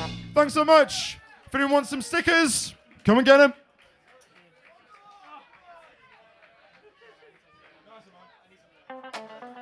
Thanks so much. If anyone wants some stickers, come and get them.